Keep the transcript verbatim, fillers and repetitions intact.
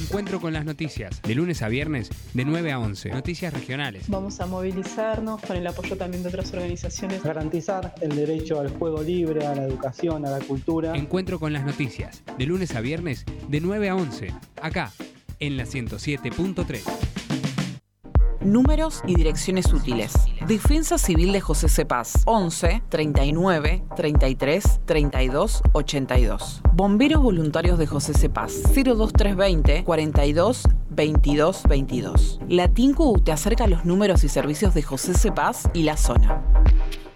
Encuentro con las noticias, de lunes a viernes, de nueve a once. Noticias regionales. Vamos a movilizarnos con el apoyo también de otras organizaciones. Garantizar el derecho al juego libre, a la educación, a la cultura. Encuentro con las noticias, de lunes a viernes, de nueve a once. Acá, en la ciento siete punto tres. Números y direcciones útiles. Defensa Civil de José Cepaz, once, treinta y nueve, treinta y tres, treinta y dos, ochenta y dos. Bomberos Voluntarios de José Cepaz, cero dos tres veinte, cuarenta y dos, veintidós, veintidós. La T I N C U te acerca a los números y servicios de José Cepaz y la zona.